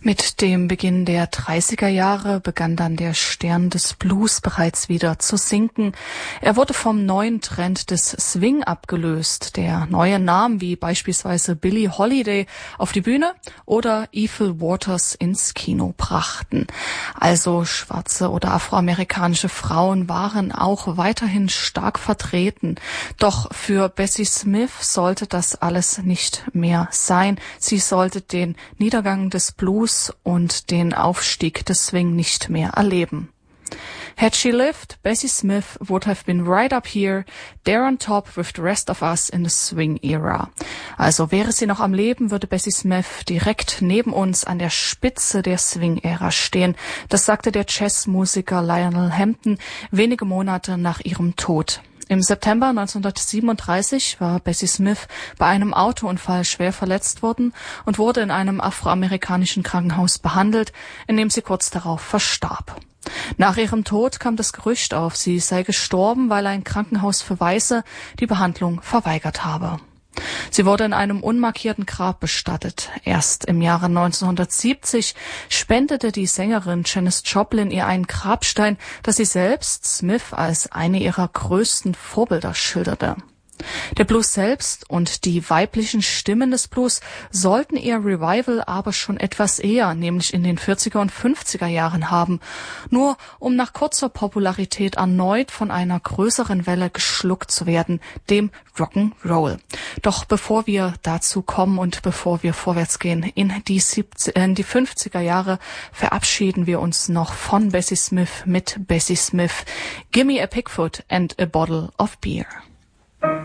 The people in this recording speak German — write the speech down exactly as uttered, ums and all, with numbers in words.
Mit dem Beginn der dreißiger Jahre begann dann der Stern des Blues bereits wieder zu sinken. Er wurde vom neuen Trend des Swing abgelöst, der neue Namen wie beispielsweise Billie Holiday auf die Bühne oder Ethel Waters ins Kino brachten. Also schwarze oder afroamerikanische Frauen waren auch weiterhin stark vertreten. Doch für Bessie Smith sollte das alles nicht mehr sein. Sie sollte den Niedergang des Blues und den Aufstieg des Swing nicht mehr erleben. Had she lived, Bessie Smith would have been right up here, there on top with the rest of us in the swing era. Also wäre sie noch am Leben, würde Bessie Smith direkt neben uns an der Spitze der Swing-Ära stehen. Das sagte der Jazzmusiker Lionel Hampton wenige Monate nach ihrem Tod. Im September neunzehnhundertsiebenunddreißig war Bessie Smith bei einem Autounfall schwer verletzt worden und wurde in einem afroamerikanischen Krankenhaus behandelt, in dem sie kurz darauf verstarb. Nach ihrem Tod kam das Gerücht auf, sie sei gestorben, weil ein Krankenhaus für Weiße die Behandlung verweigert habe. Sie wurde in einem unmarkierten Grab bestattet. Erst im Jahre neunzehnhundertsiebzig spendete die Sängerin Janis Joplin ihr einen Grabstein, das sie selbst, Smith, als eine ihrer größten Vorbilder schilderte. Der Blues selbst und die weiblichen Stimmen des Blues sollten ihr Revival aber schon etwas eher, nämlich in den vierziger und fünfziger Jahren haben, nur um nach kurzer Popularität erneut von einer größeren Welle geschluckt zu werden, dem Rock'n'Roll. Doch bevor wir dazu kommen und bevor wir vorwärts gehen in die, siebziger, in die fünfziger Jahre, verabschieden wir uns noch von Bessie Smith mit Bessie Smith. Gimme a Pigfoot and a Bottle of Beer.